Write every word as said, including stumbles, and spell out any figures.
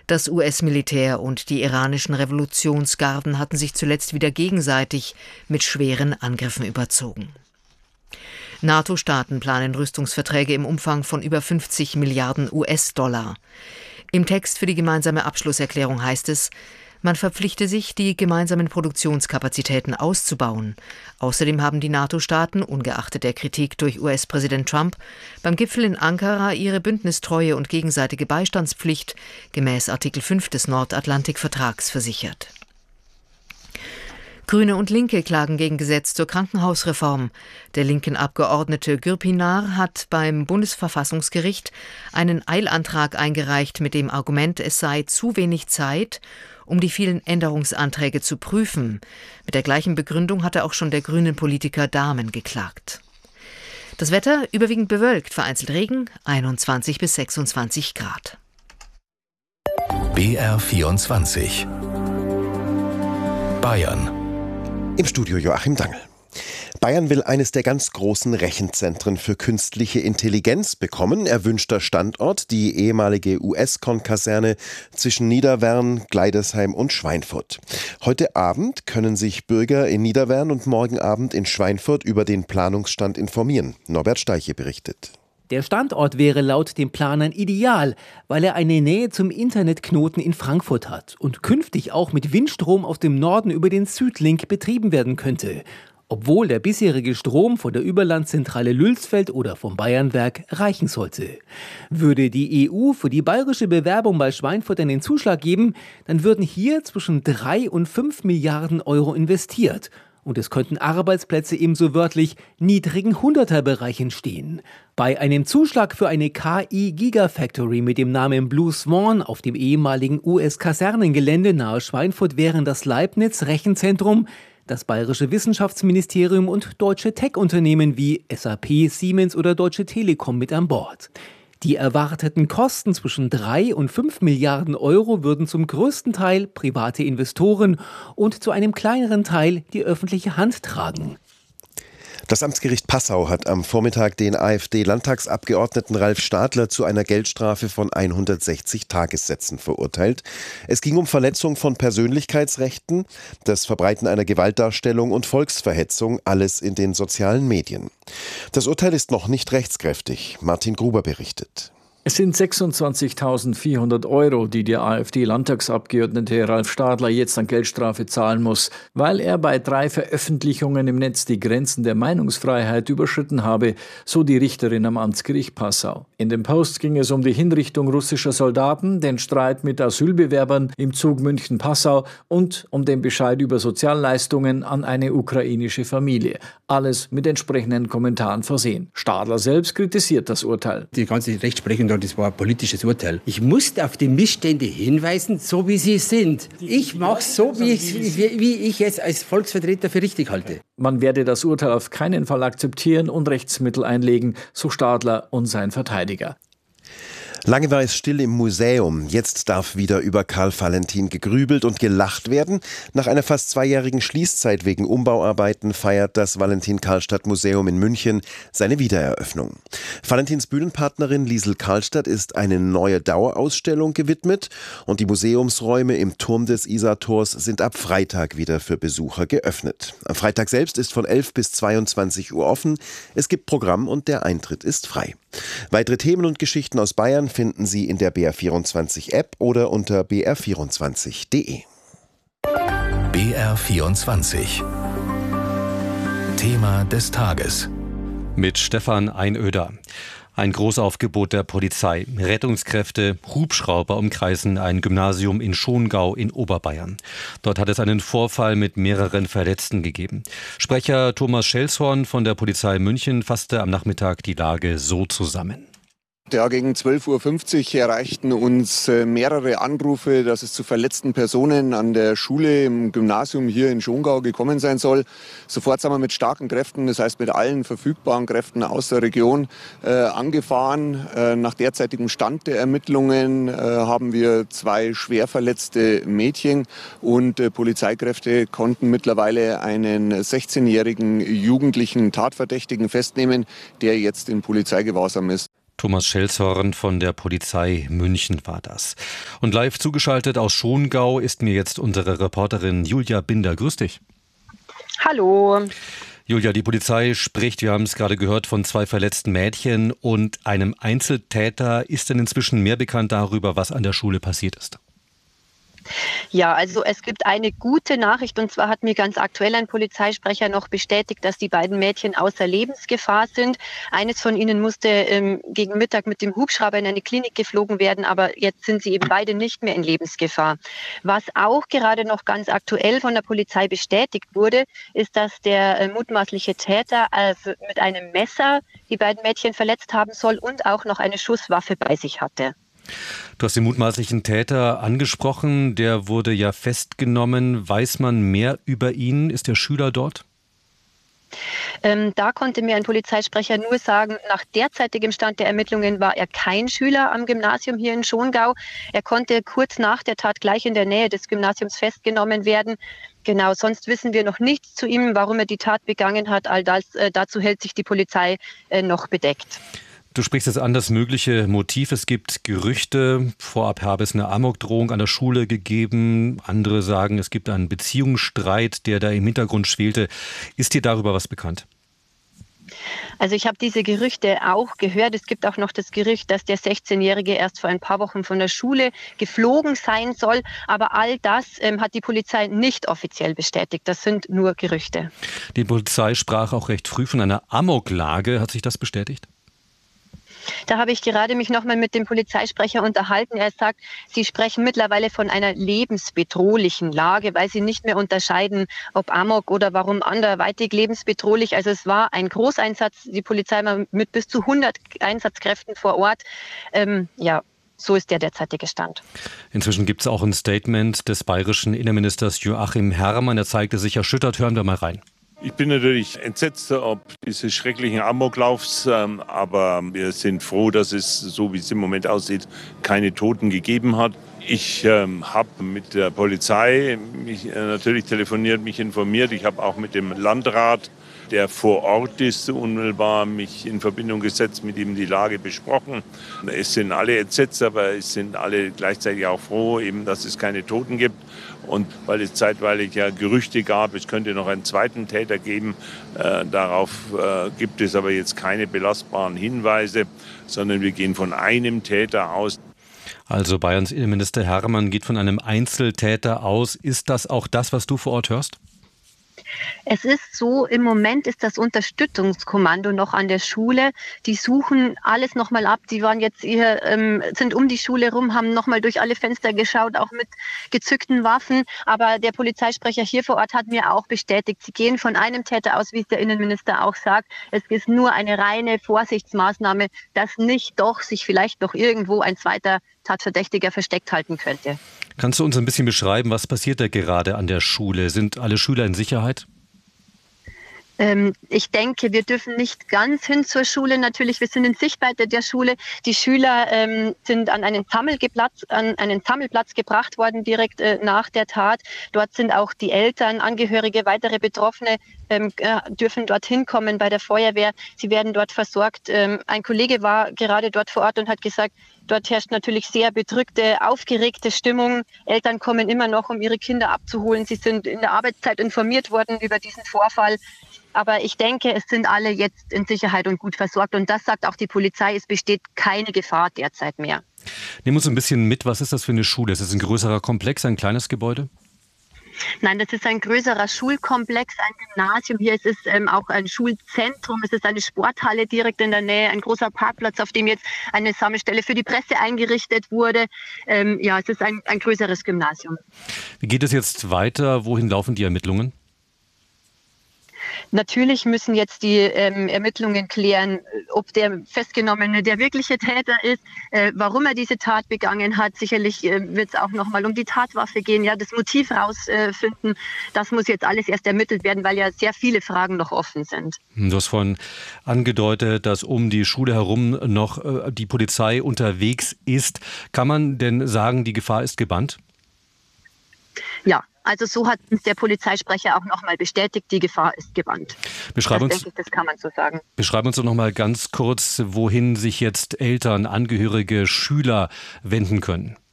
Das U S-Militär und die iranischen Revolutionsgarden hatten sich zuletzt wieder gegenseitig mit schweren Angriffen überzogen. NATO-Staaten planen Rüstungsverträge im Umfang von über fünfzig Milliarden U S-Dollar. Im Text für die gemeinsame Abschlusserklärung heißt es, man verpflichte sich, die gemeinsamen Produktionskapazitäten auszubauen. Außerdem haben die NATO-Staaten, ungeachtet der Kritik durch U S-Präsident Trump, beim Gipfel in Ankara ihre Bündnistreue und gegenseitige Beistandspflicht gemäß Artikel fünf des Nordatlantikvertrags versichert. Grüne und Linke klagen gegen Gesetz zur Krankenhausreform. Der linken Abgeordnete Gürpinar hat beim Bundesverfassungsgericht einen Eilantrag eingereicht mit dem Argument, es sei zu wenig Zeit, um die vielen Änderungsanträge zu prüfen. Mit der gleichen Begründung hatte auch schon der grünen Politiker Dahmen geklagt. Das Wetter überwiegend bewölkt, vereinzelt Regen, einundzwanzig bis sechsundzwanzig Grad. B R vierundzwanzig Bayern. Im Studio Joachim Dangl. Bayern will eines der ganz großen Rechenzentren für künstliche Intelligenz bekommen. Erwünschter Standort, die ehemalige U S-Con-Kaserne zwischen Niederwern, Gleidesheim und Schweinfurt. Heute Abend können sich Bürger in Niederwern und morgen Abend in Schweinfurt über den Planungsstand informieren. Norbert Steiche berichtet. Der Standort wäre laut den Planern ideal, weil er eine Nähe zum Internetknoten in Frankfurt hat und künftig auch mit Windstrom aus dem Norden über den Südlink betrieben werden könnte. Obwohl der bisherige Strom von der Überlandzentrale Lülsfeld oder vom Bayernwerk reichen sollte. Würde die E U für die bayerische Bewerbung bei Schweinfurt einen Zuschlag geben, dann würden hier zwischen drei und fünf Milliarden Euro investiert. Und es könnten Arbeitsplätze im so wörtlich niedrigen Hunderterbereich entstehen. Bei einem Zuschlag für eine K I-Gigafactory mit dem Namen Blue Swan auf dem ehemaligen U S-Kasernengelände nahe Schweinfurt wären das Leibniz-Rechenzentrum, das Bayerische Wissenschaftsministerium und deutsche Tech-Unternehmen wie S A P, Siemens oder Deutsche Telekom mit an Bord. Die erwarteten Kosten zwischen drei und fünf Milliarden Euro würden zum größten Teil private Investoren und zu einem kleineren Teil die öffentliche Hand tragen. Das Amtsgericht Passau hat am Vormittag den AfD-Landtagsabgeordneten Ralf Stadler zu einer Geldstrafe von hundertsechzig Tagessätzen verurteilt. Es ging um Verletzung von Persönlichkeitsrechten, das Verbreiten einer Gewaltdarstellung und Volksverhetzung, alles in den sozialen Medien. Das Urteil ist noch nicht rechtskräftig. Martin Gruber berichtet. Es sind sechsundzwanzigtausendvierhundert Euro, die der AfD-Landtagsabgeordnete Ralf Stadler jetzt an Geldstrafe zahlen muss, weil er bei drei Veröffentlichungen im Netz die Grenzen der Meinungsfreiheit überschritten habe, so die Richterin am Amtsgericht Passau. In dem Post ging es um die Hinrichtung russischer Soldaten, den Streit mit Asylbewerbern im Zug München-Passau und um den Bescheid über Sozialleistungen an eine ukrainische Familie. Alles mit entsprechenden Kommentaren versehen. Stadler selbst kritisiert das Urteil. Die ganze Rechtsprechung, das war ein politisches Urteil. Ich musste auf die Missstände hinweisen, so wie sie sind. Ich mache es so, wie ich, wie ich es als Volksvertreter für richtig halte. Man werde das Urteil auf keinen Fall akzeptieren und Rechtsmittel einlegen, so Stadler und sein Verteidiger. Lange war es still im Museum. Jetzt darf wieder über Karl Valentin gegrübelt und gelacht werden. Nach einer fast zweijährigen Schließzeit wegen Umbauarbeiten feiert das Valentin-Karlstadt-Museum in München seine Wiedereröffnung. Valentins Bühnenpartnerin Liesel Karlstadt ist eine neue Dauerausstellung gewidmet und die Museumsräume im Turm des Isartors sind ab Freitag wieder für Besucher geöffnet. Am Freitag selbst ist von elf bis zweiundzwanzig Uhr offen. Es gibt Programm und der Eintritt ist frei. Weitere Themen und Geschichten aus Bayern finden Sie in der B R vierundzwanzig App oder unter b r vierundzwanzig punkt d e. B R vierundzwanzig. Thema des Tages. Mit Stefan Einöder. Ein Großaufgebot der Polizei. Rettungskräfte, Hubschrauber umkreisen ein Gymnasium in Schongau in Oberbayern. Dort hat es einen Vorfall mit mehreren Verletzten gegeben. Sprecher Thomas Schelshorn von der Polizei München fasste am Nachmittag die Lage so zusammen. Ja, gegen zwölf Uhr fünfzig erreichten uns mehrere Anrufe, dass es zu verletzten Personen an der Schule im Gymnasium hier in Schongau gekommen sein soll. Sofort sind wir mit starken Kräften, das heißt mit allen verfügbaren Kräften aus der Region äh, angefahren. Äh, nach derzeitigem Stand der Ermittlungen äh, haben wir zwei schwer verletzte Mädchen und äh, Polizeikräfte konnten mittlerweile einen sechzehnjährigen jugendlichen Tatverdächtigen festnehmen, der jetzt in Polizeigewahrsam ist. Thomas Schelzhorn von der Polizei München war das. Und live zugeschaltet aus Schongau ist mir jetzt unsere Reporterin Julia Binder. Grüß dich. Hallo. Julia, die Polizei spricht, wir haben es gerade gehört, von zwei verletzten Mädchen und einem Einzeltäter. Ist denn inzwischen mehr bekannt darüber, was an der Schule passiert ist? Ja, also es gibt eine gute Nachricht, und zwar hat mir ganz aktuell ein Polizeisprecher noch bestätigt, dass die beiden Mädchen außer Lebensgefahr sind. Eines von ihnen musste ähm, gegen Mittag mit dem Hubschrauber in eine Klinik geflogen werden, aber jetzt sind sie eben beide nicht mehr in Lebensgefahr. Was auch gerade noch ganz aktuell von der Polizei bestätigt wurde, ist, dass der äh, mutmaßliche Täter äh, mit einem Messer die beiden Mädchen verletzt haben soll und auch noch eine Schusswaffe bei sich hatte. Du hast den mutmaßlichen Täter angesprochen, der wurde ja festgenommen. Weiß man mehr über ihn? Ist der Schüler dort? Ähm, da konnte mir ein Polizeisprecher nur sagen, nach derzeitigem Stand der Ermittlungen war er kein Schüler am Gymnasium hier in Schongau. Er konnte kurz nach der Tat gleich in der Nähe des Gymnasiums festgenommen werden. Genau, sonst wissen wir noch nichts zu ihm, warum er die Tat begangen hat. All das, äh, dazu hält sich die Polizei äh, noch bedeckt. Du sprichst jetzt an das mögliche Motiv. Es gibt Gerüchte, vorab habe es eine Amokdrohung an der Schule gegeben. Andere sagen, es gibt einen Beziehungsstreit, der da im Hintergrund schwelte. Ist dir darüber was bekannt? Also ich habe diese Gerüchte auch gehört. Es gibt auch noch das Gerücht, dass der sechzehnjährige erst vor ein paar Wochen von der Schule geflogen sein soll. Aber all das ähm, hat die Polizei nicht offiziell bestätigt. Das sind nur Gerüchte. Die Polizei sprach auch recht früh von einer Amoklage. Hat sich das bestätigt? Da habe ich gerade mich nochmal mit dem Polizeisprecher unterhalten. Er sagt, sie sprechen mittlerweile von einer lebensbedrohlichen Lage, weil sie nicht mehr unterscheiden, ob Amok oder warum anderweitig lebensbedrohlich. Also es war ein Großeinsatz. Die Polizei war mit bis zu hundert Einsatzkräften vor Ort. Ähm, ja. So ist der derzeitige Stand. Inzwischen gibt es auch ein Statement des bayerischen Innenministers Joachim Herrmann. Er zeigte sich erschüttert. Hören wir mal rein. Ich bin natürlich entsetzt ob dieses schrecklichen Amoklaufs, ähm, aber wir sind froh, dass es, so wie es im Moment aussieht, keine Toten gegeben hat. Ich ähm, habe mit der Polizei mich, äh, natürlich telefoniert, mich informiert. Ich habe auch mit dem Landrat, der vor Ort ist, unmittelbar mich in Verbindung gesetzt, mit ihm die Lage besprochen. Es sind alle entsetzt, aber es sind alle gleichzeitig auch froh, eben, dass es keine Toten gibt. Und weil es zeitweilig ja Gerüchte gab, es könnte noch einen zweiten Täter geben, äh, darauf äh, gibt es aber jetzt keine belastbaren Hinweise, sondern wir gehen von einem Täter aus. Also Bayerns Innenminister Herrmann geht von einem Einzeltäter aus. Ist das auch das, was du vor Ort hörst? Es ist so, im Moment ist das Unterstützungskommando noch an der Schule. Die suchen alles nochmal ab. Die waren jetzt hier, ähm, sind um die Schule rum, haben nochmal durch alle Fenster geschaut, auch mit gezückten Waffen. Aber der Polizeisprecher hier vor Ort hat mir auch bestätigt, sie gehen von einem Täter aus, wie es der Innenminister auch sagt. Es ist nur eine reine Vorsichtsmaßnahme, dass nicht doch sich vielleicht noch irgendwo ein zweiter Tatverdächtiger versteckt halten könnte. Kannst du uns ein bisschen beschreiben, was passiert da gerade an der Schule? Sind alle Schüler in Sicherheit? Ähm, ich denke, wir dürfen nicht ganz hin zur Schule. Natürlich, wir sind in Sichtweite der Schule. Die Schüler ähm, sind an einen Sammelplatz, an einen Sammelplatz gebracht worden, direkt äh, nach der Tat. Dort sind auch die Eltern, Angehörige, weitere Betroffene ähm, äh, dürfen dorthin kommen bei der Feuerwehr. Sie werden dort versorgt. Ähm, ein Kollege war gerade dort vor Ort und hat gesagt, dort herrscht natürlich sehr bedrückte, aufgeregte Stimmung. Eltern kommen immer noch, um ihre Kinder abzuholen. Sie sind in der Arbeitszeit informiert worden über diesen Vorfall. Aber ich denke, es sind alle jetzt in Sicherheit und gut versorgt. Und das sagt auch die Polizei, es besteht keine Gefahr derzeit mehr. Nimm uns ein bisschen mit, was ist das für eine Schule? Ist es ein größerer Komplex, ein kleines Gebäude? Nein, das ist ein größerer Schulkomplex, ein Gymnasium. Hier ist es ähm, auch ein Schulzentrum. Es ist eine Sporthalle direkt in der Nähe, ein großer Parkplatz, auf dem jetzt eine Sammelstelle für die Presse eingerichtet wurde. Ähm, ja, es ist ein, ein größeres Gymnasium. Wie geht es jetzt weiter? Wohin laufen die Ermittlungen? Natürlich müssen jetzt die ähm, Ermittlungen klären, ob der Festgenommene der wirkliche Täter ist, äh, warum er diese Tat begangen hat. Sicherlich äh, wird es auch nochmal um die Tatwaffe gehen, ja, das Motiv rausfinden. Äh, das muss jetzt alles erst ermittelt werden, weil ja sehr viele Fragen noch offen sind. Du hast vorhin angedeutet, dass um die Schule herum noch äh, die Polizei unterwegs ist. Kann man denn sagen, die Gefahr ist gebannt? Ja, Also so hat uns der Polizeisprecher auch nochmal bestätigt, die Gefahr ist gebannt. Beschreib das uns, denke ich, das kann man so sagen. Beschreib uns doch noch mal ganz kurz, wohin sich jetzt Eltern, Angehörige, Schüler wenden können.